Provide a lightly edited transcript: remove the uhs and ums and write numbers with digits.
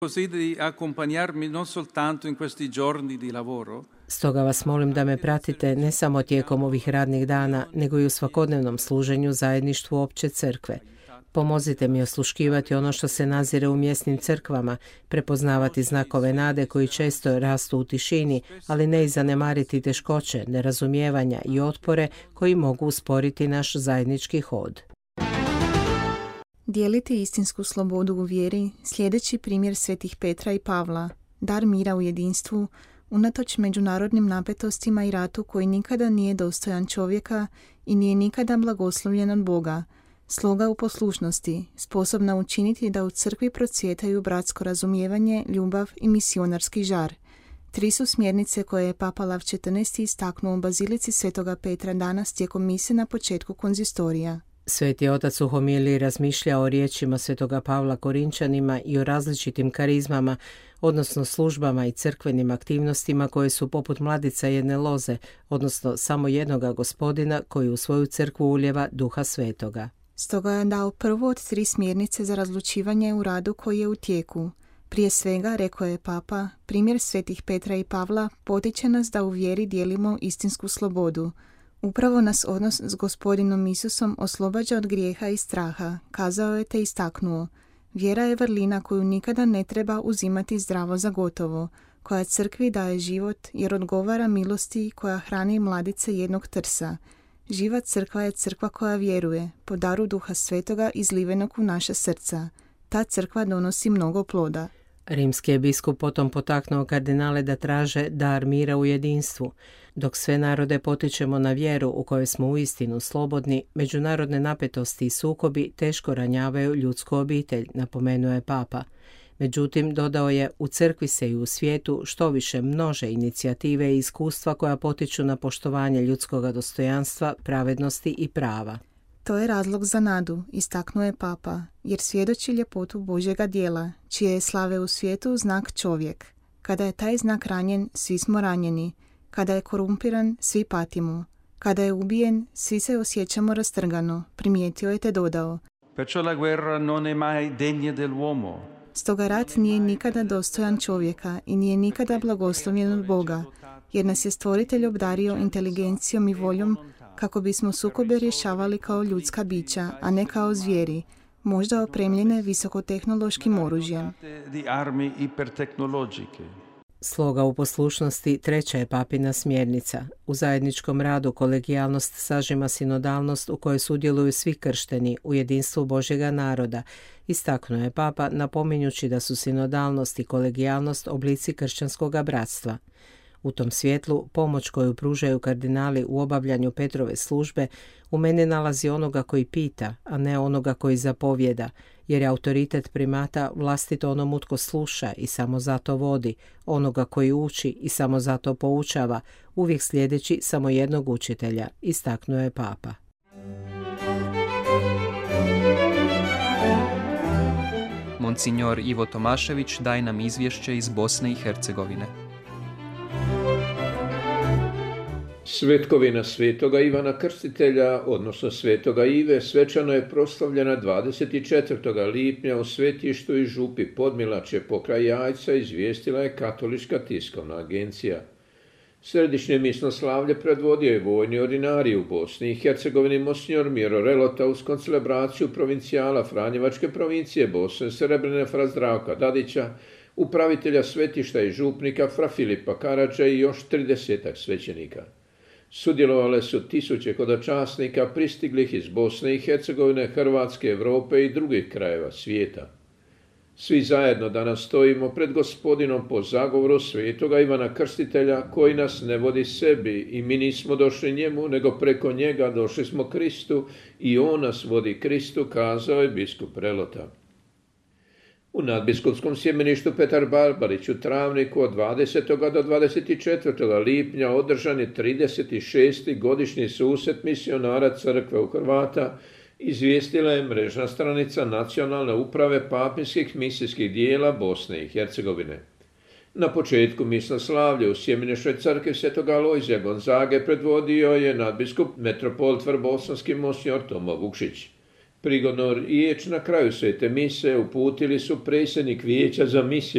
Così di accompagnarmi non soltanto in questi giorni di lavoro. Stoga vas molim da me pratite ne samo tijekom ovih radnih dana, nego i u svakodnevnom služenju zajedništvu opće crkve. Pomozite mi osluškivati ono što se nazire u mjesnim crkvama, prepoznavati znakove nade koji često rastu u tišini, ali ne i zanemariti teškoće, nerazumijevanja i otpore koji mogu usporiti naš zajednički hod. Dijeliti istinsku slobodu u vjeri, sljedeći primjer svetih Petra i Pavla, dar mira u jedinstvu, unatoč međunarodnim napetostima i ratu koji nikada nije dostojan čovjeka i nije nikada blagoslovljen od Boga, sloga u poslušnosti, sposobna učiniti da u crkvi procvjetaju bratsko razumijevanje, ljubav i misionarski žar. 3 su smjernice koje je Papa Lav XIV istaknuo u Bazilici Svetoga Petra danas tijekom mise na početku konzistorija. Sveti otac u homiliji razmišlja o riječima svetoga Pavla Korinčanima i o različitim karizmama, odnosno službama i crkvenim aktivnostima koje su poput mladica jedne loze, odnosno samo jednoga Gospodina koji u svoju crkvu uljeva Duha Svetoga. Stoga je dao prvu od 3 smjernice za razlučivanje u radu koji je u tijeku. Prije svega, rekao je Papa, primjer svetih Petra i Pavla potiče nas da u vjeri dijelimo istinsku slobodu. Upravo nas odnos s Gospodinom Isusom oslobađa od grijeha i straha, kazao je te istaknuo. Vjera je vrlina koju nikada ne treba uzimati zdravo za gotovo, koja crkvi daje život jer odgovara milosti koja hrani mladice jednog trsa. Živa crkva je crkva koja vjeruje, po daru Duha Svetoga izlivenog u naša srca. Ta crkva donosi mnogo ploda. Rimski je biskup potom potaknuo kardinale da traže dar mira u jedinstvu. Dok sve narode potičemo na vjeru u kojoj smo uistinu slobodni, međunarodne napetosti i sukobi teško ranjavaju ljudsku obitelj, napomenuo je Papa. Međutim, dodao je, u crkvi se i u svijetu što više množe inicijative i iskustva koja potiču na poštovanje ljudskog dostojanstva, pravednosti i prava. To je razlog za nadu, istaknuo je Papa, jer svjedoči ljepotu Božjega djela, čije je slave u svijetu znak čovjek. Kada je taj znak ranjen, svi smo ranjeni. Kada je korumpiran, svi patimo. Kada je ubijen, svi se osjećamo rastrgano, primijetio je te dodao. Perciò la guerra non è mai degna dell'uomo. Stoga rat nije nikada dostojan čovjeka i nije nikada blagoslovljen od Boga, jer nas je Stvoritelj obdario inteligencijom i voljom kako bismo sukobe rješavali kao ljudska bića, a ne kao zvijeri, možda opremljene visokotehnološkim oružjem. Sloga u poslušnosti 3. je papina smjernica. U zajedničkom radu kolegijalnost sažima sinodalnost u kojoj sudjeluju svi kršteni u jedinstvu Božjega naroda, istaknuo je Papa napominjući da su sinodalnost i kolegijalnost oblici kršćanskoga bratstva. U tom svjetlu, pomoć koju pružaju kardinali u obavljanju Petrove službe u meni nalazi onoga koji pita, a ne onoga koji zapovjeda, jer je autoritet primata vlastito onomu tko sluša i samo zato vodi, onoga koji uči i samo zato poučava, uvijek slijedeći samo jednog učitelja, istaknuo je Papa. Monsignor Ivo Tomašević daje nam izvješće iz Bosne i Hercegovine. Svetkovina svetoga Ivana Krstitelja, odnosno svetoga Ive, svečano je proslavljena 24. lipnja u svetištu i župi Podmilače pokraj Jajca, izvijestila je Katolička tiskovna agencija. Središnje misno slavlje predvodio je vojni ordinarij u Bosni i Hercegovini monsignor Miro Relota uz koncelebraciju provincijala Franjevačke provincije Bosne Srebrene fra Zdravka Dadića, upravitelja svetišta i župnika fra Filipa Karadža i još 30 svećenika. Sudjelovale su tisuće hodočasnika pristiglih iz Bosne i Hercegovine, Hrvatske, Europe i drugih krajeva svijeta. Svi zajedno danas stojimo pred Gospodinom po zagovoru svetoga Ivana Krstitelja koji nas ne vodi sebi i mi nismo došli njemu, nego preko njega došli smo Kristu i on nas vodi Kristu, kazao je biskup Relota. U nadbiskupskom sjemeništu Petar Barbarić u Travniku od 20. do 24. lipnja održan je 36. godišnji susret misionara crkve u Hrvata, izvijestila je mrežna stranica Nacionalne uprave papinskih misijskih dijela Bosne i Hercegovine. Na početku misnoslavlja u sjemeniškoj crkvi Svetoga Alojzija Gonzage predvodio je nadbiskup metropolit vrbosanski monsignor Tomo Vukšić. Prigodno riječ na kraju svete mise uputili su predsjednik Vijeća za misije